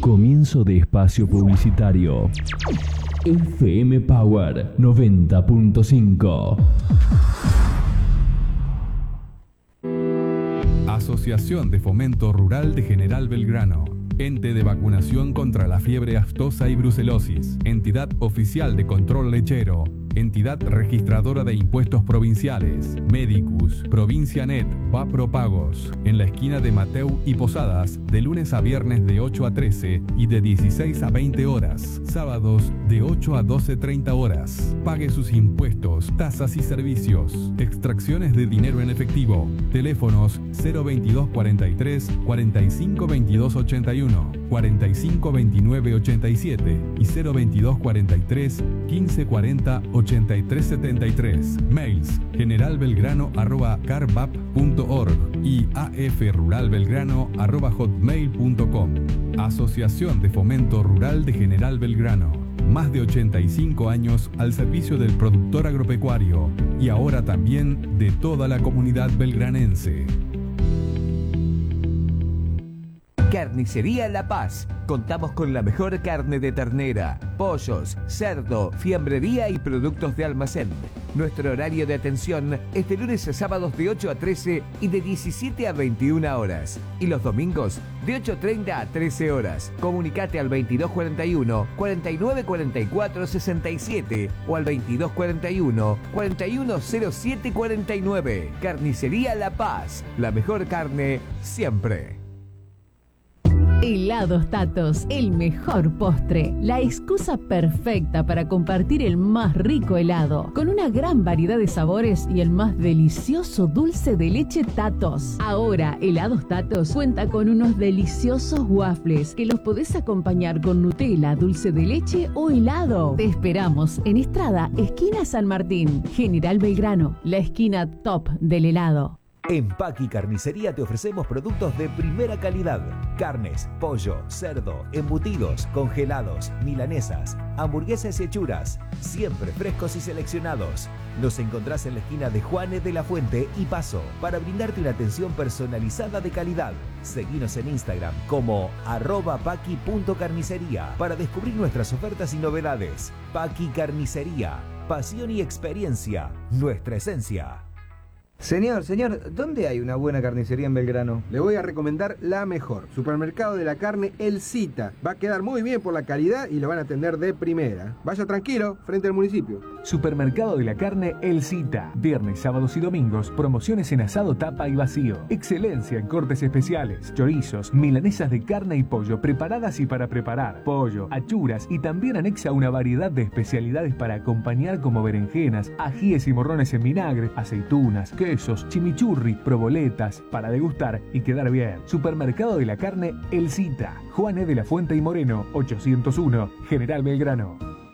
Comienzo de espacio publicitario. FM Power 90.5. Asociación de Fomento Rural de General Belgrano. Ente de vacunación contra la fiebre aftosa y brucelosis. Entidad oficial de control lechero. Entidad registradora de impuestos provinciales. Medicus, Provincia Net, Vapropagos. En la esquina de Mateu y Posadas, de lunes a viernes de 8 a 13 y de 16 a 20 horas. Sábados de 8 a 12:30 horas. Pague sus impuestos, tasas y servicios. Extracciones de dinero en efectivo. Teléfonos 022 43 45 22 81, 45 29 87 y 022 43 15 40 83 73. Mails generalbelgrano@carbap.org y afruralbelgrano@hotmail.com. Asociación de Fomento Rural de General Belgrano. Más de 85 años al servicio del productor agropecuario y ahora también de toda la comunidad belgranense. Carnicería La Paz. Contamos con la mejor carne de ternera, pollos, cerdo, fiambrería y productos de almacén. Nuestro horario de atención es de lunes a sábados de 8 a 13 y de 17 a 21 horas. Y los domingos de 8:30 a 13 horas. Comunicate al 2241 4944 67 o al 2241 4107 49. Carnicería La Paz. La mejor carne siempre. Helados Tatos, el mejor postre, la excusa perfecta para compartir el más rico helado, con una gran variedad de sabores y el más delicioso dulce de leche Tatos. Ahora, Helados Tatos cuenta con unos deliciosos waffles que los podés acompañar con Nutella, dulce de leche o helado. Te esperamos en Estrada, esquina San Martín, General Belgrano, la esquina top del helado. En Paqui Carnicería te ofrecemos productos de primera calidad. Carnes, pollo, cerdo, embutidos, congelados, milanesas, hamburguesas y hechuras. Siempre frescos y seleccionados. Nos encontrás en la esquina de Juanes de la Fuente y Paso para brindarte una atención personalizada de calidad. Seguinos en Instagram como @paqui.carnicería para descubrir nuestras ofertas y novedades. Paqui Carnicería. Pasión y experiencia. Nuestra esencia. Señor, ¿dónde hay una buena carnicería en Belgrano? Le voy a recomendar la mejor. Supermercado de la Carne El Cita. Va a quedar muy bien por la calidad y lo van a atender de primera. Vaya tranquilo, frente al municipio. Supermercado de la Carne El Cita. Viernes, sábados y domingos, promociones en asado, tapa y vacío. Excelencia en cortes especiales, chorizos, milanesas de carne y pollo preparadas y para preparar, pollo, achuras y también anexa una variedad de especialidades para acompañar como berenjenas, ajíes y morrones en vinagre, aceitunas, quesos, chimichurri, proboletas, para degustar y quedar bien. Supermercado de la Carne El Cita. Juanes de la Fuente y Moreno, 801, General Belgrano.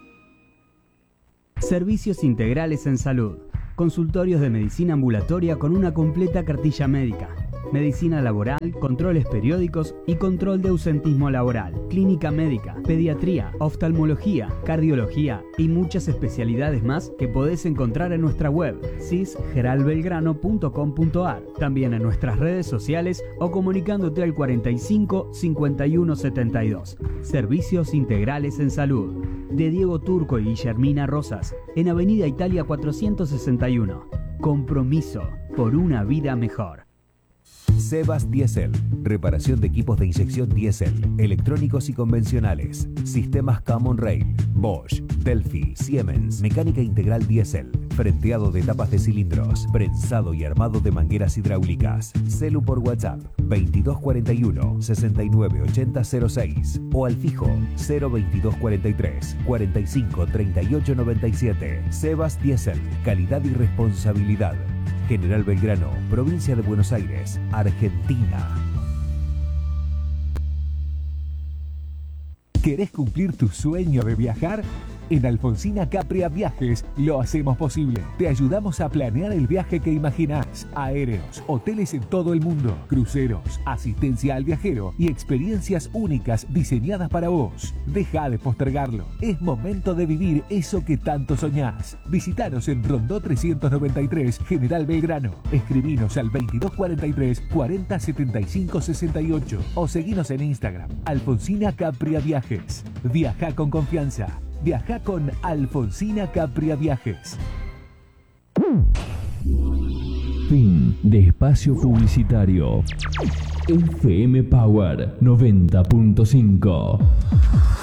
Servicios integrales en salud. Consultorios de medicina ambulatoria con una completa cartilla médica. Medicina laboral, controles periódicos y control de ausentismo laboral. Clínica médica, pediatría, oftalmología, cardiología y muchas especialidades más que podés encontrar en nuestra web cisgeralbelgrano.com.ar. También en nuestras redes sociales o comunicándote al 45 51 72. Servicios integrales en salud. De Diego Turco y Guillermina Rosas, en Avenida Italia 461. Compromiso por una vida mejor. Sebas Diesel, reparación de equipos de inyección diésel, electrónicos y convencionales, sistemas Common Rail, Bosch, Delphi, Siemens, mecánica integral diésel, frenteado de tapas de cilindros, prensado y armado de mangueras hidráulicas. Celu por WhatsApp 2241 698006 o al fijo 02243 45 38 97. Sebas Diesel, calidad y responsabilidad. General Belgrano, provincia de Buenos Aires, Argentina. ¿Querés cumplir tu sueño de viajar? En Alfonsina Capria Viajes lo hacemos posible. Te ayudamos a planear el viaje que imaginás. Aéreos, hoteles en todo el mundo, cruceros, asistencia al viajero y experiencias únicas diseñadas para vos. Deja de postergarlo. Es momento de vivir eso que tanto soñás. Visítanos en Rondó 393, General Belgrano. Escribinos al 2243 40 75 68 o seguinos en Instagram. Alfonsina Capria Viajes. Viaja con confianza. Viaja con Alfonsina Capria Viajes. Fin de espacio publicitario. FM Power 90.5.